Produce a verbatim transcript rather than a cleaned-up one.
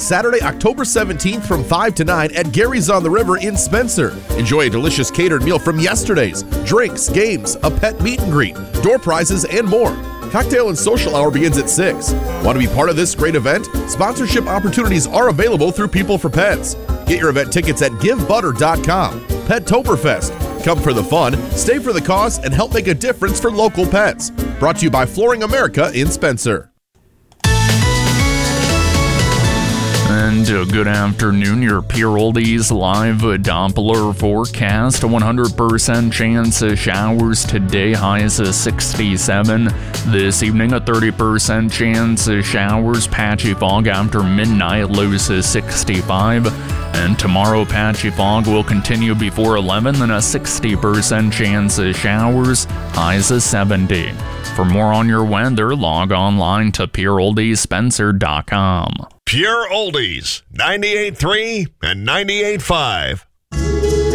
Saturday, October seventeenth from five to nine at Gary's on the River in Spencer. Enjoy a delicious catered meal from yesterday's, drinks, games, a pet meet and greet, door prizes, and more. Cocktail and social hour begins at six. Want to be part of this great event? Sponsorship opportunities are available through People for Pets. Get your event tickets at give butter dot com. Pettoberfest. Come for the fun, stay for the cause, and help make a difference for local pets. Brought to you by Flooring America in Spencer. And uh, good afternoon, your Pure Oldies live Doppler forecast. A one hundred percent chance of showers today, highs of sixty-seven. This evening, a thirty percent chance of showers, patchy fog after midnight, lows of sixty-five. And tomorrow, patchy fog will continue before eleven, then a sixty percent chance of showers, highs of seventy. For more on your weather, log online to pure oldies spencer dot com. Pure Oldies, ninety-eight point three and ninety-eight point five.